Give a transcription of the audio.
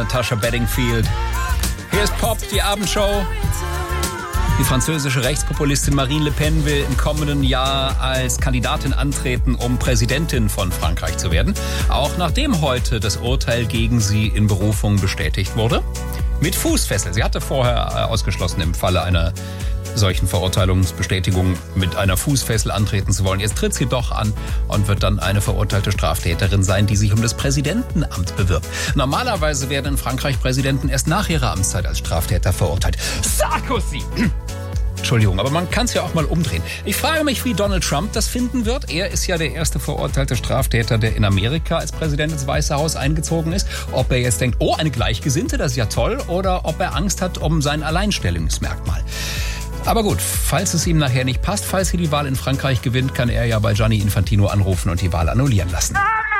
Natasha Bedingfield. Hier ist Pop, die Abendshow. Die französische Rechtspopulistin Marine Le Pen will im kommenden Jahr als Kandidatin antreten, um Präsidentin von Frankreich zu werden. Auch nachdem heute das Urteil gegen sie in Berufung bestätigt wurde. Mit Fußfessel. Sie hatte vorher ausgeschlossen, im Falle einer solchen Verurteilungsbestätigung mit einer Fußfessel antreten zu wollen. Jetzt tritt sie doch an und wird dann eine verurteilte Straftäterin sein, die sich um das Präsidentenamt bewirbt. Normalerweise werden in Frankreich Präsidenten erst nach ihrer Amtszeit als Straftäter verurteilt. Sarkozy! Entschuldigung, aber man kann es ja auch mal umdrehen. Ich frage mich, wie Donald Trump das finden wird. Er ist ja der erste verurteilte Straftäter, der in Amerika als Präsident ins Weiße Haus eingezogen ist. Ob er jetzt denkt, oh, eine Gleichgesinnte, das ist ja toll, oder ob er Angst hat um sein Alleinstellungsmerkmal. Aber gut, falls es ihm nachher nicht passt, falls er die Wahl in Frankreich gewinnt, kann er ja bei Gianni Infantino anrufen und die Wahl annullieren lassen.